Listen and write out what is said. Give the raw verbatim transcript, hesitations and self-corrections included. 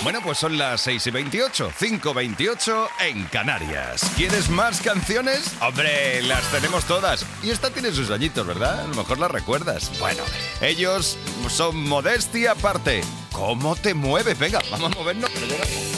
Bueno, pues son las seis y veintiocho, cinco y veintiocho en Canarias. ¿Quieres más canciones? ¡Hombre, las tenemos todas! Y esta tiene sus añitos, ¿verdad? A lo mejor la recuerdas. Bueno, ellos son Modestia Aparte. ¿Cómo te mueve? Venga, vamos a movernos.